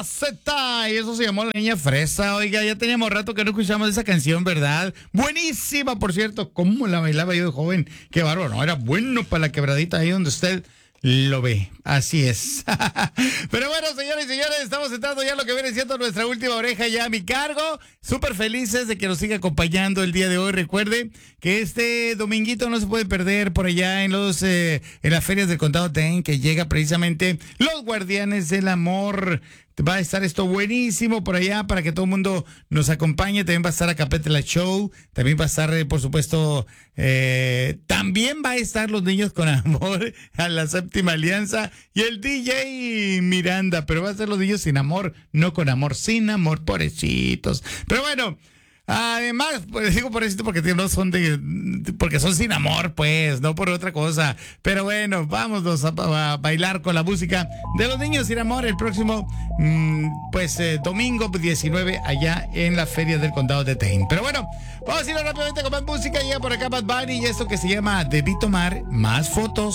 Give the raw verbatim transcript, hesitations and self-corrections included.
Z. Y eso se llamó La Niña Fresa. Oiga, ya teníamos rato que no escuchamos esa canción, ¿verdad? Buenísima, por cierto. ¿Cómo la bailaba yo de joven? Qué bárbaro, ¿no? Era bueno para la quebradita ahí donde usted lo ve. Así es. Pero bueno, señores y señores, estamos entrando ya a lo que viene siendo nuestra última oreja ya a mi cargo. Súper felices de que nos siga acompañando el día de hoy. Recuerde que este dominguito no se puede perder por allá en los eh, en las ferias del Condado Ten, que llega precisamente Los Guardianes del Amor. Va a estar esto buenísimo por allá para que todo el mundo nos acompañe. También va a estar Acapetla Show. También va a estar, eh, por supuesto, eh, también va a estar Los Niños con Amor a la Séptima Alianza y el D J Miranda. Pero va a ser Los Niños sin Amor, no con amor, sin amor, pobrecitos. Pero bueno, además, pues digo por esto porque no son de, porque son sin amor, pues, no por otra cosa. Pero bueno, vámonos a, a bailar con la música de Los Niños sin Amor el próximo, mmm, pues, eh, domingo diecinueve allá en la Feria del Condado de Tain. Pero bueno, vamos a ir rápidamente con más música. Llega por acá Bad Bunny y esto que se llama Debí tomar más fotos.